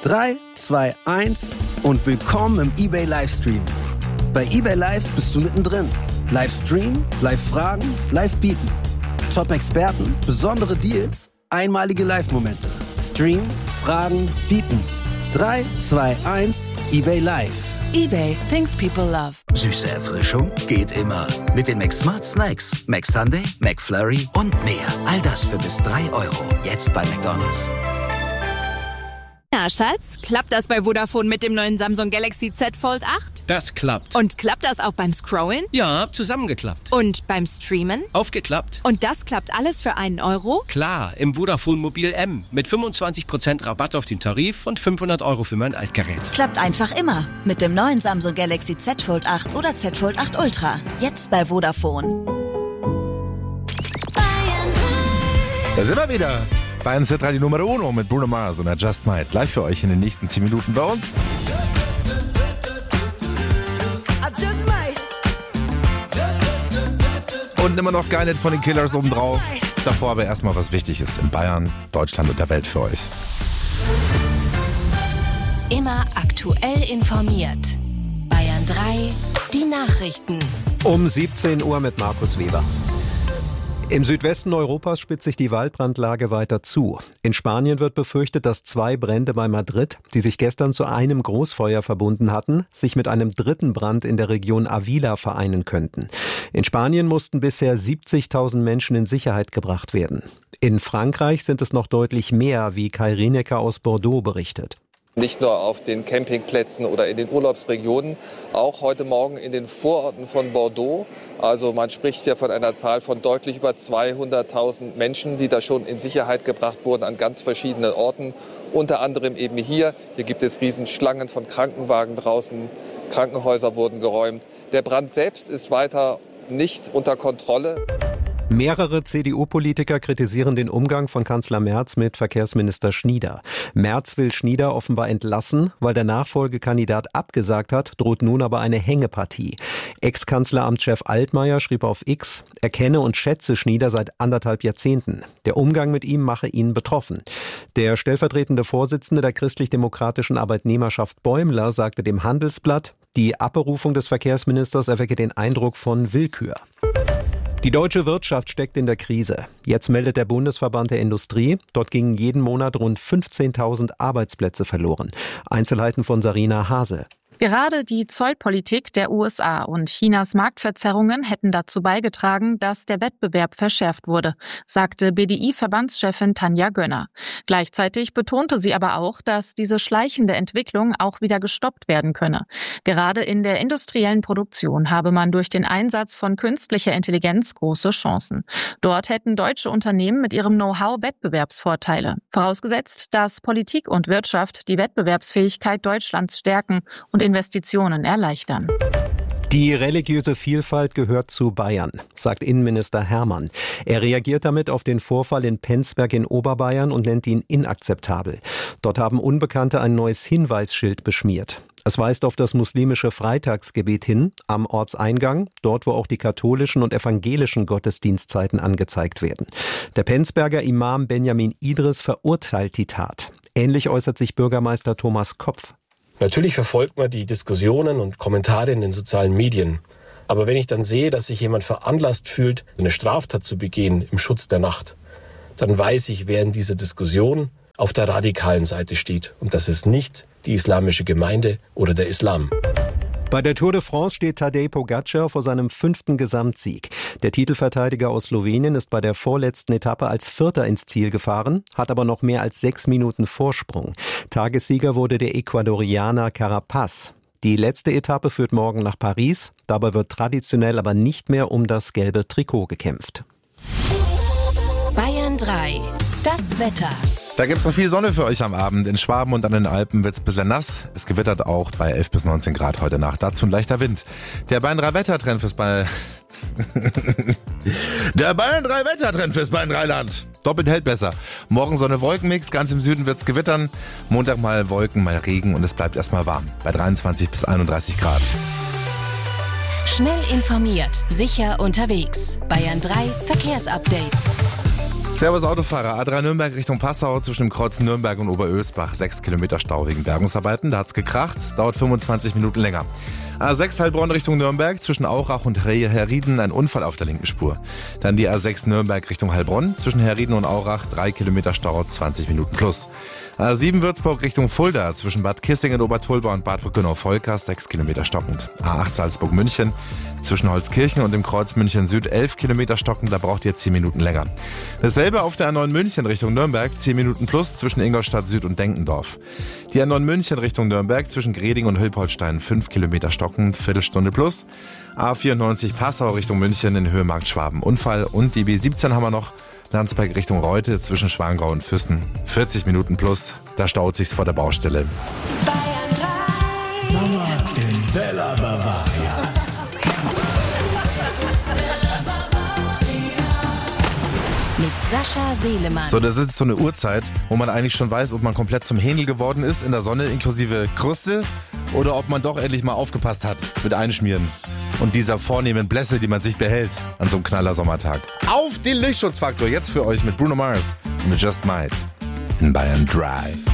3, 2, 1 und willkommen im eBay Livestream. Bei eBay Live bist du mittendrin. Livestream, Live-Fragen, Live-Bieten. Top-Experten, besondere Deals, einmalige Live-Momente. Stream, Fragen, Bieten. 3, 2, 1, eBay Live. eBay, things people love. Süße Erfrischung geht immer. Mit den McSmart Snacks. McSunday, McFlurry und mehr. All das für bis 3 €. Jetzt bei McDonald's. Na, Schatz, klappt das bei Vodafone mit dem neuen Samsung Galaxy Z Fold 8? Das klappt. Und klappt das auch beim Scrollen? Ja, zusammengeklappt. Und beim Streamen? Aufgeklappt. Und das klappt alles für einen Euro? Klar, im Vodafone Mobil M. Mit 25% Rabatt auf den Tarif und 500 € für mein Altgerät. Klappt einfach immer. Mit dem neuen Samsung Galaxy Z Fold 8 oder Z Fold 8 Ultra. Jetzt bei Vodafone. Da sind wir wieder. Bayern Z-Radio Numero Uno mit Bruno Mars und Just Might. Live für euch in den nächsten 10 Minuten bei uns. Und immer noch Geil von den Killers obendrauf. Davor aber erstmal was Wichtiges in Bayern, Deutschland und der Welt für euch. Immer aktuell informiert. Bayern 3, die Nachrichten. Um 17 Uhr mit Markus Weber. Im Südwesten Europas spitzt sich die Waldbrandlage weiter zu. In Spanien wird befürchtet, dass 2 Brände bei Madrid, die sich gestern zu einem Großfeuer verbunden hatten, sich mit einem dritten Brand in der Region Avila vereinen könnten. In Spanien mussten bisher 70.000 Menschen in Sicherheit gebracht werden. In Frankreich sind es noch deutlich mehr, wie Kai Rienecker aus Bordeaux berichtet. Nicht nur auf den Campingplätzen oder in den Urlaubsregionen, auch heute Morgen in den Vororten von Bordeaux. Also man spricht ja von einer Zahl von deutlich über 200.000 Menschen, die da schon in Sicherheit gebracht wurden an ganz verschiedenen Orten. Unter anderem eben hier. Hier gibt es Riesenschlangen von Krankenwagen draußen. Krankenhäuser wurden geräumt. Der Brand selbst ist weiter nicht unter Kontrolle. Mehrere CDU-Politiker kritisieren den Umgang von Kanzler Merz mit Verkehrsminister Schnieder. Merz will Schnieder offenbar entlassen, weil der Nachfolgekandidat abgesagt hat, droht nun aber eine Hängepartie. Ex-Kanzleramtschef Altmaier schrieb auf X, er kenne und schätze Schnieder seit 1,5 Jahrzehnten. Der Umgang mit ihm mache ihn betroffen. Der stellvertretende Vorsitzende der christlich-demokratischen Arbeitnehmerschaft Bäumler sagte dem Handelsblatt, die Abberufung des Verkehrsministers erwecke den Eindruck von Willkür. Die deutsche Wirtschaft steckt in der Krise. Jetzt meldet der Bundesverband der Industrie, dort gingen jeden Monat rund 15.000 Arbeitsplätze verloren. Einzelheiten von Sarina Hase. Gerade die Zollpolitik der USA und Chinas Marktverzerrungen hätten dazu beigetragen, dass der Wettbewerb verschärft wurde, sagte BDI-Verbandschefin Tanja Gönner. Gleichzeitig betonte sie aber auch, dass diese schleichende Entwicklung auch wieder gestoppt werden könne. Gerade in der industriellen Produktion habe man durch den Einsatz von künstlicher Intelligenz große Chancen. Dort hätten deutsche Unternehmen mit ihrem Know-how Wettbewerbsvorteile. Vorausgesetzt, dass Politik und Wirtschaft die Wettbewerbsfähigkeit Deutschlands stärken und Investitionen erleichtern. Die religiöse Vielfalt gehört zu Bayern, sagt Innenminister Hermann. Er reagiert damit auf den Vorfall in Penzberg in Oberbayern und nennt ihn inakzeptabel. Dort haben Unbekannte ein neues Hinweisschild beschmiert. Es weist auf das muslimische Freitagsgebet hin, am Ortseingang, dort wo auch die katholischen und evangelischen Gottesdienstzeiten angezeigt werden. Der Penzberger Imam Benjamin Idris verurteilt die Tat. Ähnlich äußert sich Bürgermeister Thomas Kopf. Natürlich verfolgt man die Diskussionen und Kommentare in den sozialen Medien. Aber wenn ich dann sehe, dass sich jemand veranlasst fühlt, eine Straftat zu begehen im Schutz der Nacht, dann weiß ich, wer in dieser Diskussion auf der radikalen Seite steht. Und das ist nicht die islamische Gemeinde oder der Islam. Bei der Tour de France steht Tadej Pogačar vor seinem 5. Gesamtsieg. Der Titelverteidiger aus Slowenien ist bei der vorletzten Etappe als Vierter ins Ziel gefahren, hat aber noch mehr als 6 Minuten Vorsprung. Tagessieger wurde der Ecuadorianer Carapaz. Die letzte Etappe führt morgen nach Paris. Dabei wird traditionell aber nicht mehr um das gelbe Trikot gekämpft. Bayern 3, das Wetter. Da gibt's noch viel Sonne für euch am Abend. In Schwaben und an den Alpen wird's ein bisschen nass. Es gewittert auch bei 11 bis 19 Grad heute Nacht. Dazu ein leichter Wind. Der Bayern 3 Wettertrend fürs Bayern 3 Land. Doppelt hält besser. Morgen Sonne Wolkenmix, ganz im Süden wird's gewittern. Montag mal Wolken, mal Regen und es bleibt erstmal warm. Bei 23 bis 31 Grad. Schnell informiert, sicher unterwegs. Bayern 3 Verkehrsupdate. Servus Autofahrer, A3 Nürnberg Richtung Passau zwischen dem Kreuz Nürnberg und Oberölsbach. 6 Kilometer Stau wegen Bergungsarbeiten, da hat's gekracht, dauert 25 Minuten länger. A6 Heilbronn Richtung Nürnberg, zwischen Aurach und Herrieden ein Unfall auf der linken Spur. Dann die A6 Nürnberg Richtung Heilbronn, zwischen Herrieden und Aurach 3 Kilometer Stau, 20 Minuten plus. A7 Würzburg Richtung Fulda, zwischen Bad Kissingen, Obertulba und Bad Brückenau-Volkers 6 Kilometer stockend. A8 Salzburg München, zwischen Holzkirchen und dem Kreuz München Süd 11 Kilometer stockend, da braucht ihr 10 Minuten länger. Dasselbe auf der A9 München Richtung Nürnberg, 10 Minuten plus zwischen Ingolstadt Süd und Denkendorf. Die A9 München Richtung Nürnberg, zwischen Greding und Hülpolstein 5 Kilometer stockend, Viertelstunde plus. A94 Passau Richtung München in Höhemarkt Schwaben Unfall und die B17 haben wir noch. Landsberg Richtung Reute zwischen Schwangau und Füssen. 40 Minuten plus, da staut sich's vor der Baustelle. Bayern 3. Sommer in Bella Bavaria. Mit Sascha Selemann. So, das ist so eine Uhrzeit, wo man eigentlich schon weiß, ob man komplett zum Händel geworden ist in der Sonne inklusive Kruste oder ob man doch endlich mal aufgepasst hat mit Einschmieren und dieser vornehmen Blässe, die man sich behält an so einem knaller Sommertag. Auf den Lichtschutzfaktor jetzt für euch mit Bruno Mars und mit Just Might in Bayern 3.